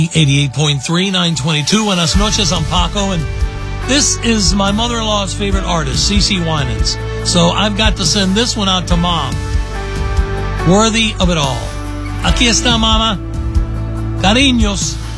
88.3, 922. Buenas noches, I'm Paco, and this is my mother-in-law's favorite artist, CeCe Winans. So I've got to send this one out to Mom. Worthy of it all. Aquí está, Mama. Cariños.